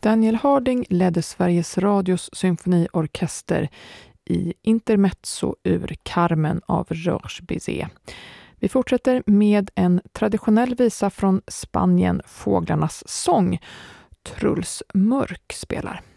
Daniel Harding ledde Sveriges Radios symfoniorkester i intermezzo ur Carmen av Georges Bizet. Vi fortsätter med en traditionell visa från Spanien, Fåglarnas sång. Truls Mörk spelar.